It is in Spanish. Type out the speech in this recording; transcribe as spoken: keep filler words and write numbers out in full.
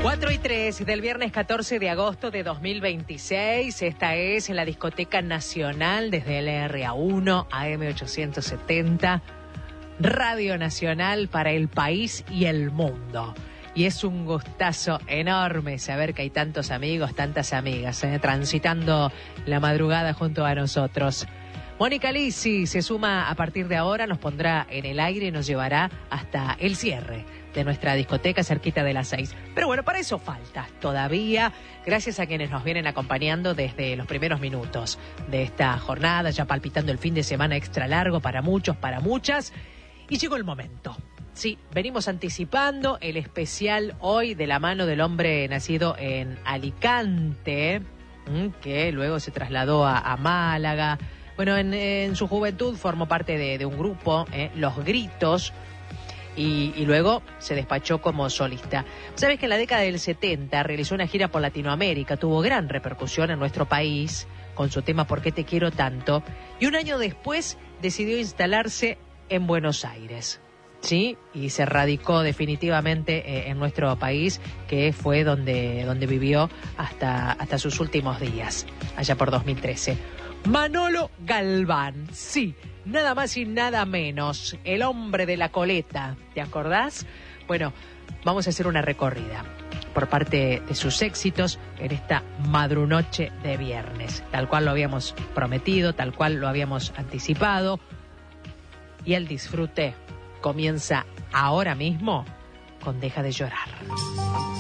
cuatro y tres del viernes catorce de agosto de dos mil veintiséis. Esta es la Discoteca Nacional desde el R A uno, A M ochocientos setenta, Radio Nacional para el país y el mundo. Y es un gustazo enorme saber que hay tantos amigos, tantas amigas, eh, transitando la madrugada junto a nosotros. Mónica Lisi se suma a partir de ahora, nos pondrá en el aire y nos llevará hasta el cierre de nuestra discoteca cerquita de las seis. Pero bueno, para eso falta todavía, gracias a quienes nos vienen acompañando desde los primeros minutos de esta jornada, ya palpitando el fin de semana extra largo para muchos, para muchas. Y llegó el momento. Sí, venimos anticipando el especial hoy de la mano del hombre nacido en Alicante, que luego se trasladó a, a Málaga. Bueno, en, en su juventud formó parte de, de un grupo, eh, Los Gritos, y, y luego se despachó como solista. Sabes que en la década del setenta realizó una gira por Latinoamérica, tuvo gran repercusión en nuestro país con su tema ¿Por qué te quiero tanto? Y un año después decidió instalarse en Buenos Aires. Sí, y se radicó definitivamente eh, en nuestro país, que fue donde, donde vivió hasta, hasta sus últimos días, allá por dos mil trece. Manolo Galván, sí, nada más y nada menos, el hombre de la coleta, ¿te acordás? Bueno, vamos a hacer una recorrida por parte de sus éxitos en esta madrunoche de viernes, tal cual lo habíamos prometido, tal cual lo habíamos anticipado, y el disfrute comienza ahora mismo con Deja de Llorar.